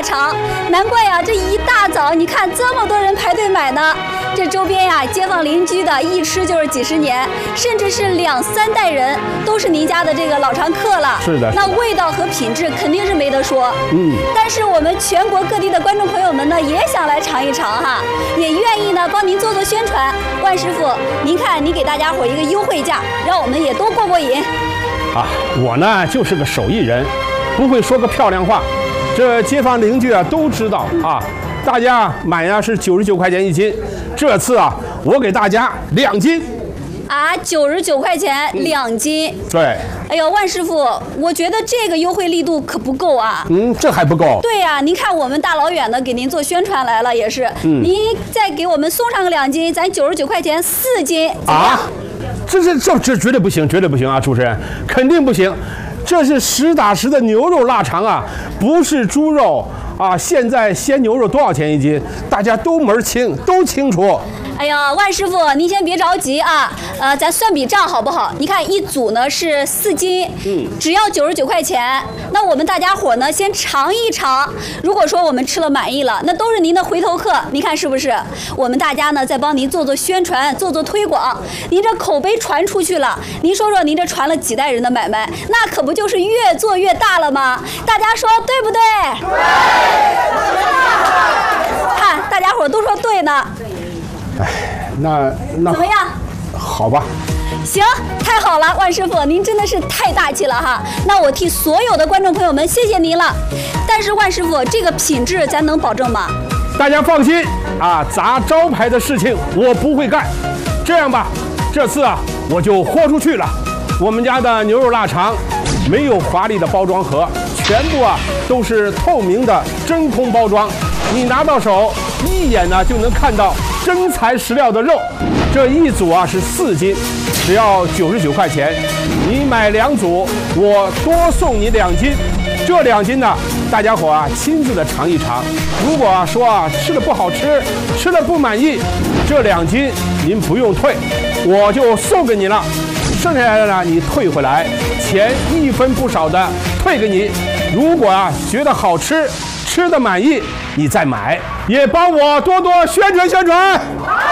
肠，难怪呀，这一大早你看这么多人排队买呢。这周边呀，街坊邻居的一吃就是几十年，甚至是2、3代人都是您家的这个老常客了。 是的， 那味道和品质肯定是没得说。但是我们全国各地的观众朋友们呢，也想来尝一尝哈，也愿意呢帮您做宣传。万师傅，您看您给大家伙一个优惠价，让我们也都过过瘾。 啊，我呢就是个手艺人，不会说个漂亮话，这街坊邻居啊都知道啊。大家买呀是99块钱1斤，这次啊我给大家2斤。 啊，99块钱2斤。 对。 哎呦，万师傅，我觉得这个优惠力度可不够啊。 这还不够。 对呀，您看我们大老远的给您做宣传来了，也是。您再给我们送上个2斤，咱99块钱4斤。啊？ 这绝对不行，绝对不行啊！主持人，肯定不行。这是实打实的牛肉腊肠啊，不是猪肉啊！现在鲜牛肉多少钱1斤？大家都门清，都清楚。 哎呀，万师傅，您先别着急啊，咱算笔账好不好？你看一组呢是4斤，只要99块钱。那我们大家伙呢先尝一尝，如果说我们吃了满意了，那都是您的回头客，您看是不是？我们大家呢再帮您做宣传，做推广，您这口碑传出去了，您说说您这传了几代人的买卖，那可不就是越做越大了吗？大家说对不对？对。看大家伙都说对呢。 哎，那怎么样？ 好吧。 行，太好了，万师傅，您真的是太大气了哈！那我替所有的观众朋友们谢谢您了。但是万师傅，这个品质咱能保证吗？ 大家放心啊，砸招牌的事情我不会干。这样吧，这次啊我就豁出去了。我们家的牛肉腊肠没有华丽的包装盒，全部啊都是透明的真空包装，你拿到手一眼呢就能看到真材实料的肉。这一组啊是4斤，只要99块钱。你买2组，我多送你2斤。这2斤呢，大家伙啊亲自的尝一尝。如果说啊吃的不好吃，吃的不满意，这2斤您不用退，我就送给你了。剩下来的呢，你退回来，钱1分不少的退给你。如果啊觉得好吃，吃的满意，你再买，也帮我多多宣传宣传。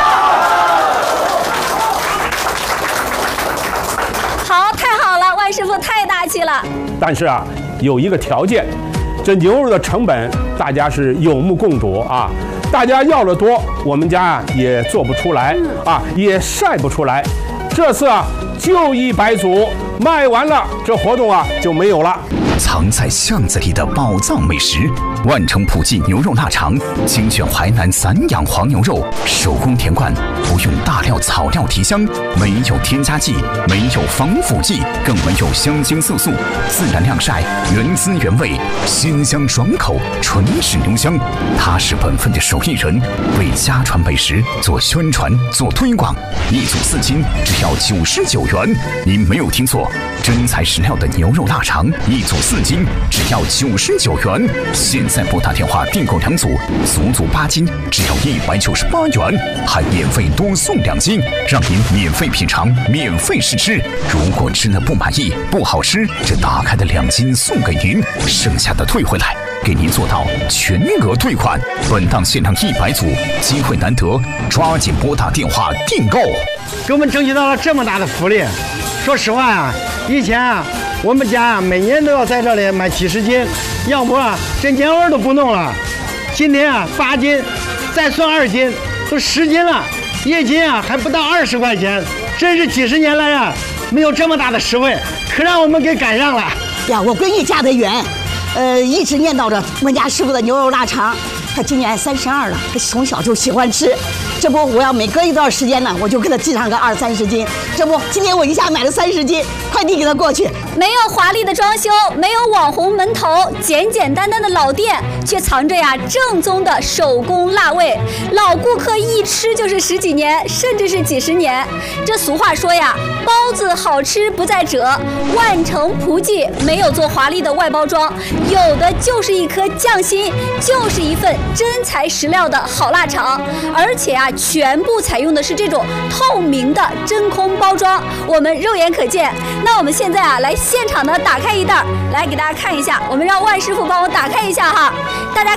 好，太好了，万师傅太大气了。 但是啊，有一个条件，这牛肉的成本大家是有目共睹啊。大家要的多，我们家啊也做不出来啊，也晒不出来。这次啊就100组，卖完了这活动啊就没有了。 藏在巷子里的宝藏美食，万城普记牛肉腊肠，精选淮南散养黄牛肉，手工填灌，不用大料草料提香，没有添加剂，没有防腐剂，更没有香精色素，自然晾晒，原汁原味，鲜香爽口，纯是牛香。他是本分的手艺人，为家传美食做宣传做推广。1组4斤，只要99元。您没有听错，真材实料的牛肉腊肠，1组4斤，只要99元。现在拨打电话订购2组，足足8斤，只要198元，还免费多送2斤，让您免费品尝，免费试吃。如果吃了不满意、不好吃，这打开的2斤送给您，剩下的退回来，给您做到全额退款。本档限量100组，机会难得，抓紧拨打电话订购。 给我们争取到了这么大的福利。说实话啊，以前啊，我们家啊每年都要在这里买几十斤，要不啊这年味都不弄了。今天啊8斤，再算2斤，都10斤了，1斤啊还不到20块钱，真是几十年来啊没有这么大的实惠，可让我们给赶上了呀！我闺女嫁得远，一直念叨着我们家师傅的牛肉腊肠。她今年32了，她从小就喜欢吃。这不，我要每隔一段时间呢，我就给她寄上个20、30斤。这不，今天我一下买了30斤，快递给她过去。 没有华丽的装修，没有网红门头，简简单单的老店，却藏着呀正宗的手工辣味。老顾客一吃就是10几年，甚至是几十年。这俗话说呀，包子好吃不在褶，万城普记没有做华丽的外包装，有的就是一颗匠心，就是一份真材实料的好腊肠，而且啊，全部采用的是这种透明的真空包装，我们肉眼可见。那我们现在啊，来现场的打开一袋，来给大家看一下，我们让万师傅帮我打开一下哈，大家。